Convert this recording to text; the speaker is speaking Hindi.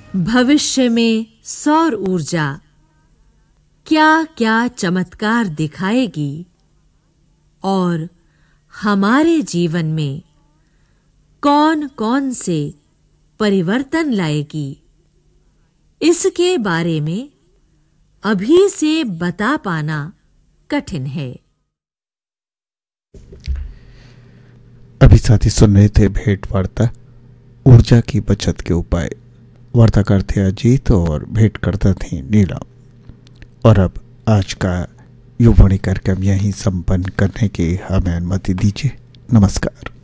भविष्य में सौर ऊर्जा क्या-क्या चमत्कार दिखाएगी और हमारे जीवन में कौन-कौन से परिवर्तन लाएगी, इसके बारे में अभी से बता पाना कठिन है। अभी साथी सुन रहे थे भेंट वार्ता ऊर्जा की बचत के उपाय। वार्ताकार थे अजीत और भेंट करता थी नीलम। और अब आज का युवाणी कार्यक्रम यहीं संपन्न करने की हमें अनुमति दीजिए। नमस्कार।